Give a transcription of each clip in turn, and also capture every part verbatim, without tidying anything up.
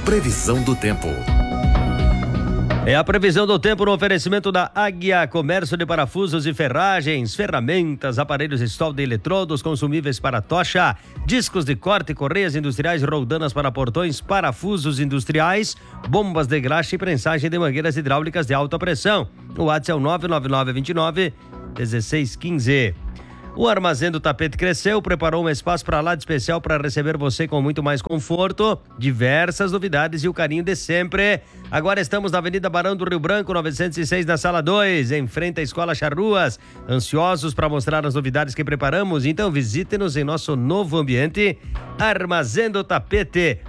Previsão do tempo. É a previsão do tempo no oferecimento da Águia, comércio de parafusos e ferragens, ferramentas, aparelhos de solda e eletrodos, consumíveis para tocha, discos de corte, correias industriais, roldanas para portões, parafusos industriais, bombas de graxa e prensagem de mangueiras hidráulicas de alta pressão. O WhatsApp é o nove nove nove dois nove um seis um cinco. O Armazém do Tapete cresceu, preparou um espaço para lá de especial para receber você com muito mais conforto, diversas novidades e o carinho de sempre. Agora estamos na Avenida Barão do Rio Branco, novecentos e seis, na Sala dois, em frente à Escola Charruas. Ansiosos para mostrar as novidades que preparamos? Então visite-nos em nosso novo ambiente, Armazém do Tapete.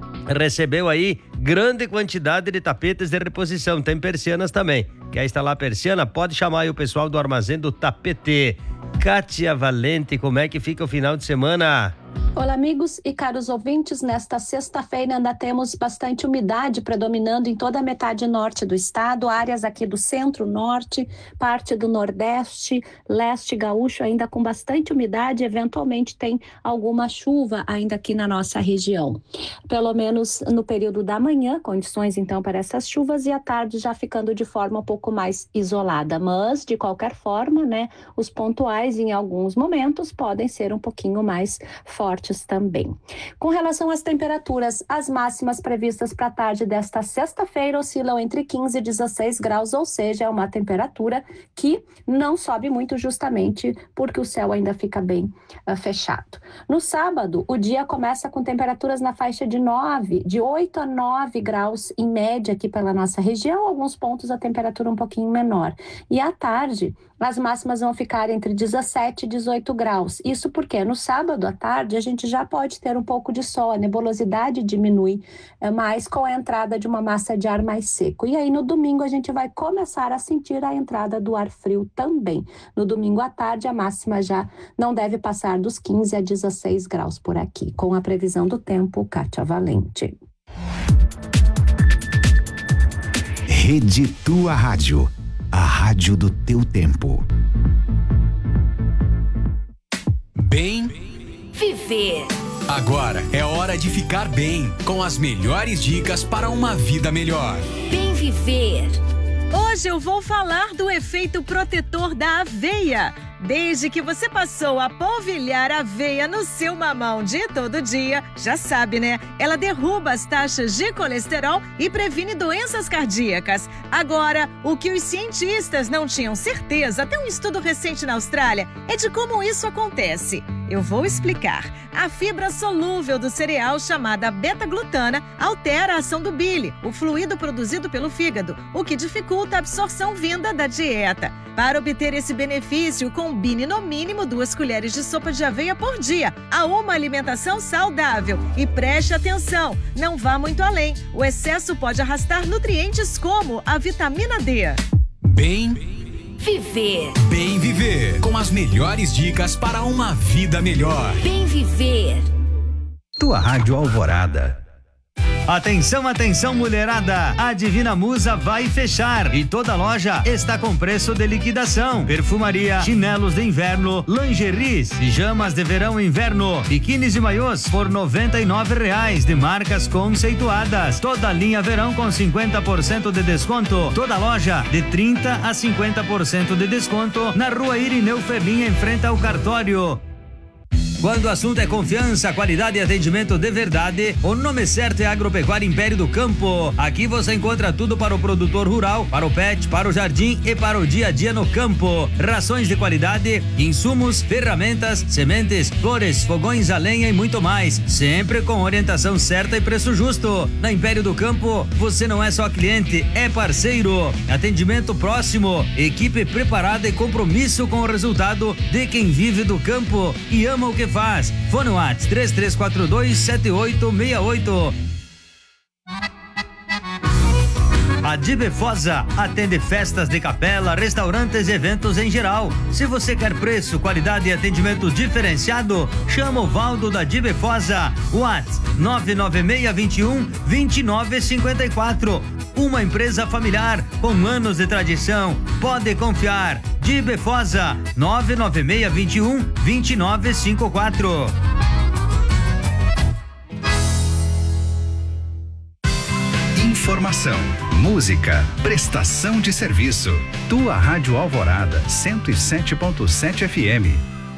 Recebeu aí grande quantidade de tapetes de reposição, tem persianas também. Quer instalar persiana? Pode chamar aí o pessoal do Armazém do Tapete. Kátia Valente, como é que fica o final de semana? Olá, amigos e caros ouvintes. Nesta sexta-feira ainda temos bastante umidade predominando em toda a metade norte do estado, áreas aqui do centro-norte, parte do nordeste, leste gaúcho ainda com bastante umidade, eventualmente tem alguma chuva ainda aqui na nossa região. Pelo menos no período da manhã, condições então para essas chuvas, e à tarde já ficando de forma um pouco mais isolada, mas de qualquer forma, né, os pontuais em alguns momentos podem ser um pouquinho mais fortes também. Com relação às temperaturas, as máximas previstas para a tarde desta sexta-feira oscilam entre quinze e dezesseis graus, ou seja, é uma temperatura que não sobe muito justamente porque o céu ainda fica bem uh, fechado. No sábado, o dia começa com temperaturas na faixa de nove, de oito a nove graus em média aqui pela nossa região, alguns pontos a temperatura um pouquinho menor. E à tarde, as máximas vão ficar entre dezessete e dezoito graus. Isso porque no sábado à tarde a gente já pode ter um pouco de sol, a nebulosidade diminui é, mais com a entrada de uma massa de ar mais seco. E aí no domingo a gente vai começar a sentir a entrada do ar frio também. No domingo à tarde a máxima já não deve passar dos quinze a dezesseis graus por aqui. Com a previsão do tempo, Kátia Valente. Rede Tua Rádio, a rádio do teu tempo. Bem viver. Agora é hora de ficar bem, com as melhores dicas para uma vida melhor. Bem viver. Hoje eu vou falar do efeito protetor da aveia. Desde que você passou a polvilhar aveia no seu mamão de todo dia, já sabe, né? Ela derruba as taxas de colesterol e previne doenças cardíacas. Agora, o que os cientistas não tinham certeza, até um estudo recente na Austrália, é de como isso acontece. Eu vou explicar. A fibra solúvel do cereal, chamada beta-glutana, altera a ação do bile, o fluido produzido pelo fígado, o que dificulta a absorção vinda da dieta. Para obter esse benefício, combine no mínimo duas colheres de sopa de aveia por dia a uma alimentação saudável. E preste atenção, não vá muito além. O excesso pode arrastar nutrientes como a vitamina D. Bem viver. Bem viver, com as melhores dicas para uma vida melhor. Bem viver. Tua Rádio Alvorada. Atenção, atenção, mulherada! A Divina Musa vai fechar e toda loja está com preço de liquidação. Perfumaria, chinelos de inverno, lingeries, pijamas de verão e inverno, biquínis e maiôs por noventa e nove reais de marcas conceituadas. Toda linha verão com cinquenta por cento de desconto. Toda loja de trinta a cinquenta por cento de desconto na Rua Irineu Ferlin, em frente ao cartório. Quando o assunto é confiança, qualidade e atendimento de verdade, o nome certo é Agropecuária Império do Campo. Aqui você encontra tudo para o produtor rural, para o pet, para o jardim e para o dia a dia no campo. Rações de qualidade, insumos, ferramentas, sementes, flores, fogões a lenha e muito mais. Sempre com orientação certa e preço justo. Na Império do Campo, você não é só cliente, é parceiro. Atendimento próximo, equipe preparada e compromisso com o resultado de quem vive do campo e ama o que faz. Fone WhatsApp três três quatro dois sete oito seis oito. A Dibefosa atende festas de capela, restaurantes e eventos em geral. Se você quer preço, qualidade e atendimento diferenciado, chama o Valdo da Dibefosa. WhatsApp nove nove seis dois um dois nove cinco quatro. Uma empresa familiar com anos de tradição. Pode confiar. Dibefosa nove nove seis dois um dois nove cinco quatro. Informação, música, prestação de serviço. Tua Rádio Alvorada, cento e sete ponto sete F M.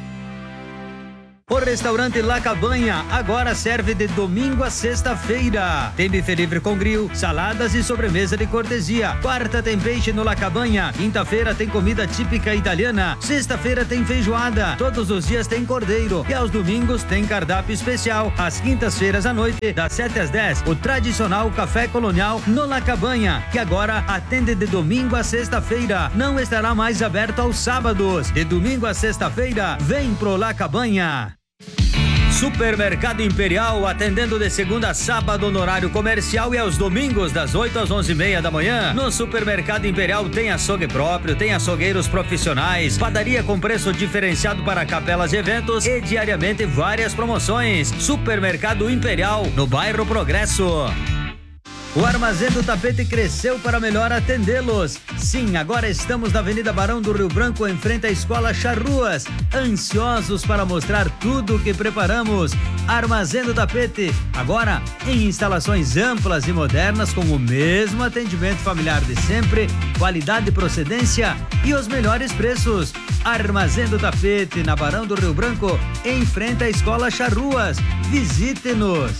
O restaurante La Cabanha agora serve de domingo a sexta-feira. Tem buffet livre com grill, saladas e sobremesa de cortesia. Quarta tem peixe no La Cabanha. Quinta-feira tem comida típica italiana. Sexta-feira tem feijoada. Todos os dias tem cordeiro. E aos domingos tem cardápio especial. Às quintas-feiras à noite, das sete às dez, o tradicional café colonial no La Cabanha, que agora atende de domingo a sexta-feira. Não estará mais aberto aos sábados. De domingo a sexta-feira, vem pro La Cabanha. Supermercado Imperial, atendendo de segunda a sábado no horário comercial e aos domingos das oito às onze e meia da manhã. No Supermercado Imperial tem açougue próprio, tem açougueiros profissionais, padaria com preço diferenciado para capelas e eventos e diariamente várias promoções. Supermercado Imperial, no bairro Progresso. O Armazém do Tapete cresceu para melhor atendê-los. Sim, agora estamos na Avenida Barão do Rio Branco, em frente à Escola Charruas, ansiosos para mostrar tudo o que preparamos. Armazém do Tapete, agora em instalações amplas e modernas, com o mesmo atendimento familiar de sempre, qualidade e procedência e os melhores preços. Armazém do Tapete, na Barão do Rio Branco, em frente à Escola Charruas. Visite-nos.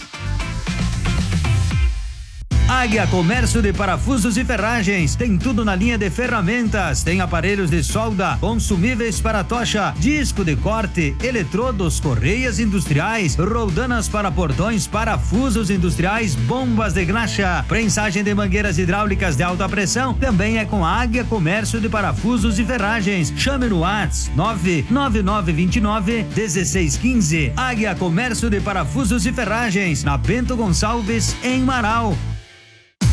Águia Comércio de Parafusos e Ferragens, tem tudo na linha de ferramentas, tem aparelhos de solda, consumíveis para tocha, disco de corte, eletrodos, correias industriais, roldanas para portões, parafusos industriais, bombas de graxa, prensagem de mangueiras hidráulicas de alta pressão, também é com a Águia Comércio de Parafusos e Ferragens. Chame no WhatsApp nove nove nove dois nove um seis um cinco. Águia Comércio de Parafusos e Ferragens, na Bento Gonçalves, em Marau.